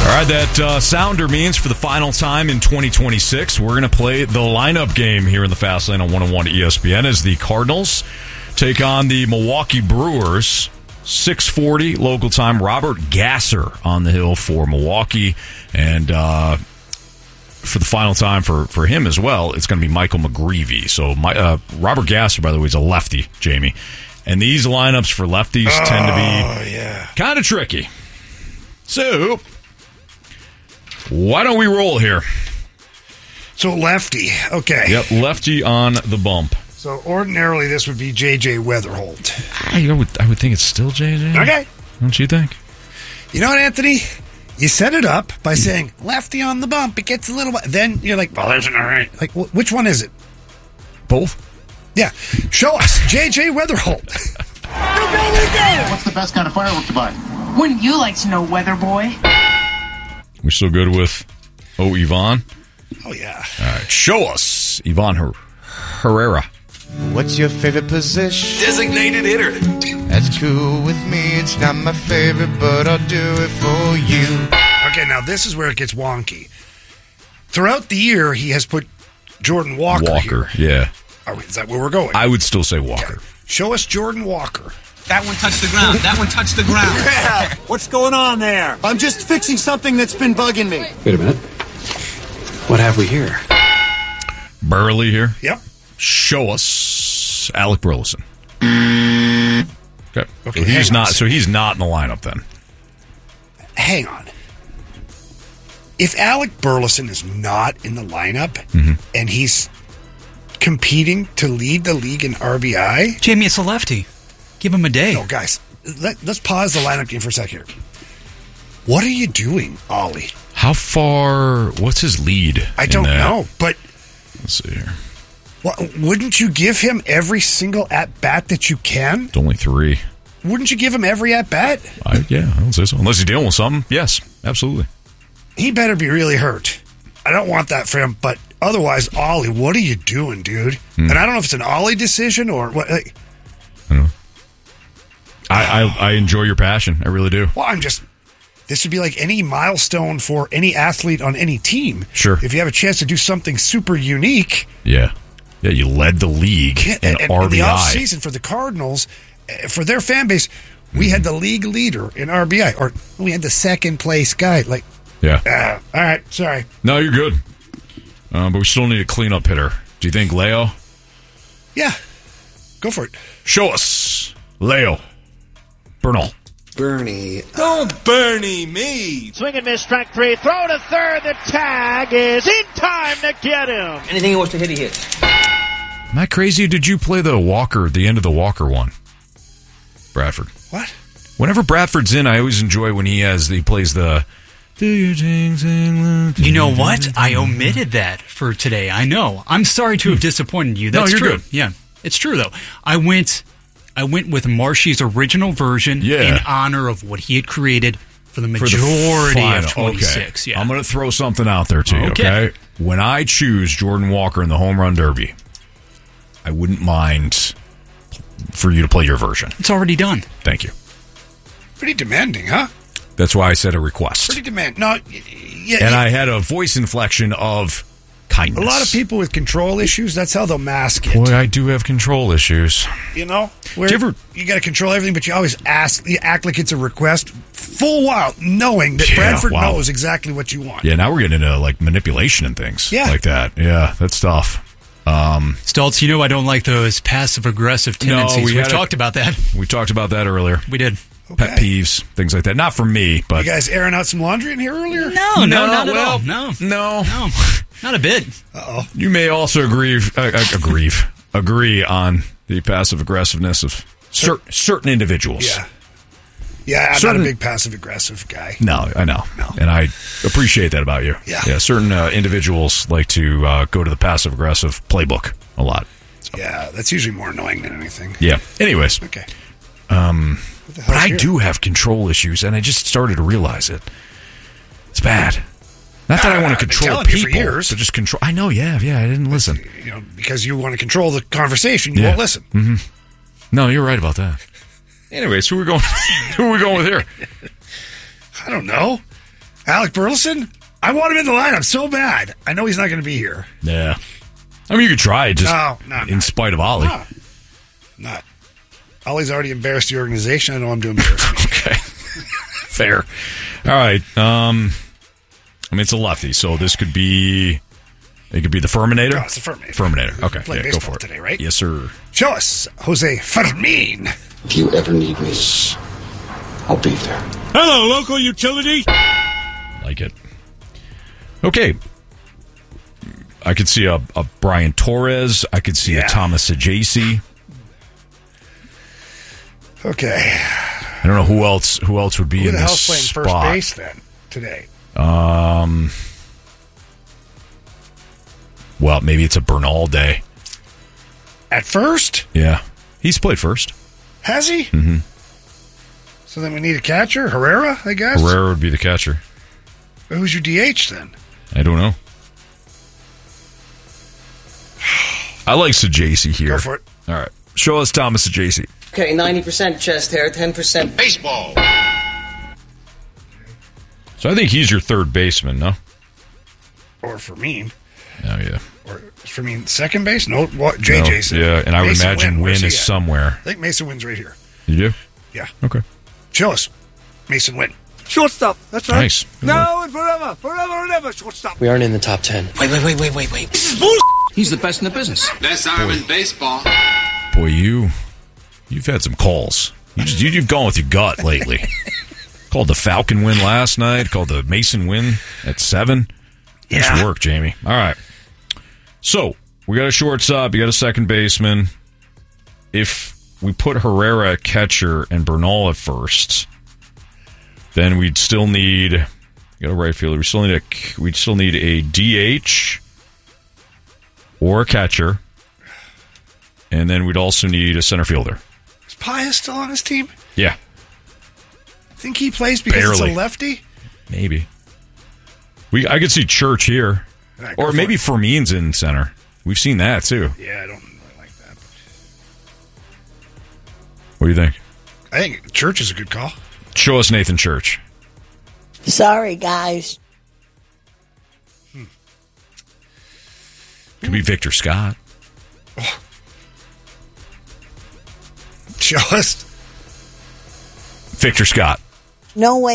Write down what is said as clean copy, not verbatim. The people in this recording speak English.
All right, that sounder means for the final time in 2026, we're going to play the lineup game here in the Fast Lane on 101 ESPN as the Cardinals take on the Milwaukee Brewers. 6:40 local time. Robert Gasser on the hill for Milwaukee. And for the final time for him as well, it's going to be Michael McGreevy. So Robert Gasser, by the way, is a lefty, Jamie. And these lineups for lefties tend to be kind of tricky. So, why don't we roll here? So, lefty. Okay. Yep, lefty on the bump. So, ordinarily, this would be J.J. Weatherholt. I would think it's still J.J. Okay. Don't you think? You know what, Anthony? You set it up by saying, lefty on the bump. It gets a little... Then you're like, well, that's not right. Like, which one is it? Both? Yeah. Show us. J.J. Weatherholt. What's the best kind of firework to buy? Wouldn't you like to know, Weather Boy? We're still good with Yvonne? Oh, yeah. All right. Show us Yvonne Herrera. What's your favorite position? Designated hitter. That's cool with me. It's not my favorite, but I'll do it for you. Okay, now this is where it gets wonky. Throughout the year, he has put Jordan Walker here. Yeah. Is that where we're going? I would still say Walker. Okay. Show us Jordan Walker. That one touched the ground. That one touched the ground. Yeah. What's going on there? I'm just fixing something that's been bugging me. Wait a minute. What have we here? Burley here. Yep. Show us Alec Burleson. Okay. So he's not in the lineup then. Hang on. If Alec Burleson is not in the lineup and he's competing to lead the league in RBI, Jamie, it's a lefty. Give him a day. No, guys, let's pause the lineup game for a second here. What are you doing, Ollie? How far? What's his lead? I don't know, but let's see here. Well, wouldn't you give him every single at-bat that you can? It's only 3. Wouldn't you give him every at-bat? Yeah, I don't say so. Unless he's dealing with something. Yes, absolutely. He better be really hurt. I don't want that for him, but otherwise, Ollie, what are you doing, dude? And I don't know if it's an Ollie decision or what. I don't know. I enjoy your passion. I really do. Well, this would be like any milestone for any athlete on any team. Sure. If you have a chance to do something super unique. Yeah. Yeah, you led the league in RBI. In the offseason for the Cardinals, for their fan base, we had the league leader in RBI, or we had the second place guy. Like, yeah. All right, sorry. No, you're good. But we still need a cleanup hitter. Do you think Leo? Yeah. Go for it. Show us Leo Bernal. Bernie. Don't Bernie me. Swing and miss, strike 3. Throw to third. The tag is in time to get him. Anything he wants to hit, he hits. Am I crazy? Did you play the end of the Walker one? Bradford. What? Whenever Bradford's in, I always enjoy when he plays the... You know what? I omitted that for today. I know. I'm sorry to have disappointed you. That's you're true. Good. Yeah, it's true, though. I went with Marshy's original version in honor of what he had created for the majority of 26. Okay. Yeah. I'm going to throw something out there to you, okay? When I choose Jordan Walker in the Home Run Derby, I wouldn't mind for you to play your version. It's already done. Thank you. Pretty demanding, huh? That's why I said a request. Pretty demanding. No, yeah. And I had a voice inflection of kindness. A lot of people with control issues, that's how they'll mask it. Boy, I do have control issues. You know? Where you got to control everything, but you always act like it's a request full while knowing that Bradford knows exactly what you want. Yeah, now we're getting into like manipulation and things like that. Yeah, that's tough. Stoltz, you know I don't like those passive-aggressive tendencies. No, We've talked about that. We talked about that earlier. We did. Okay. Pet peeves, things like that. Not for me, but... You guys airing out some laundry in here earlier? No, not at all. No, not a bit. Uh-oh. You may also agree on the passive-aggressiveness of certain individuals. Yeah. Yeah, I'm not a big passive-aggressive guy. No, I know. No. And I appreciate that about you. Yeah. Certain individuals like to go to the passive-aggressive playbook a lot. So. Yeah, that's usually more annoying than anything. Yeah. Anyways. Okay. But I do have control issues, and I just started to realize it. It's bad. Not that I want to control people, for years. but just control. I know, yeah, I didn't listen. Because you want to control the conversation, you won't listen. Mm-hmm. No, you're right about that. Anyways, who are we going with here? I don't know. Alec Burleson? I want him in the lineup so bad. I know he's not going to be here. Yeah. I mean, you could try it in spite of Ollie. Not. Ollie's already embarrassed the organization. I don't want him to embarrass me. Okay. Fair. All right. I mean, it's a lefty, so this could be... It could be the Ferminator? No, it's the Ferminator. Ferminator. Okay. Play go for it. Today, right? Yes, sir. Show us, Jose Fermin. If you ever need me, I'll be there. Hello, local utility. Like it. Okay. I could see a Brian Torres. I could see a Thomas Ajacey. Okay. I don't know who else would be in this playing spot. First base then today? Well, maybe it's a Bernal day. At first? Yeah. He's played first. Has he? Mm-hmm. So then we need a catcher? Herrera, I guess? Herrera would be the catcher. Who's your DH then? I don't know. I like Sajasi here. Go for it. All right. Show us Thomas Sajasi. Okay, 90% chest hair, 10% Baseball. So I think he's your third baseman, no? Or Fermin. Oh, yeah. Or Fermin second base? No, what? JJ's. No, yeah, and I would Mason imagine Wynn is somewhere. I think Mason Wynn's right here. You do? Yeah. Okay. Show us. Mason Wynn. Shortstop. That's right. Nice. Good now and forever. Forever and ever, shortstop. We aren't in the top 10. Wait. This is bullshit. He's the best in the business. Best arm in baseball. Boy, you've had some calls. You've gone with your gut lately. Called the Falcon win last night. Called the Mason win at 7. Nice work, Jamie. All right. So, we got a shortstop. You got a second baseman. If we put Herrera at catcher and Bernal at first, then we'd still need... Got a right fielder. We'd still need a DH or a catcher. And then we'd also need a center fielder. Is Pius still on his team? Yeah. Think he plays because it's a lefty? Maybe. I could see Church here. Right, or maybe Fermin's in center. We've seen that, too. Yeah, I don't really like that. But... What do you think? I think Church is a good call. Show us Nathan Church. Sorry, guys. Could be Victor Scott. Oh. Show us. Victor Scott. No way.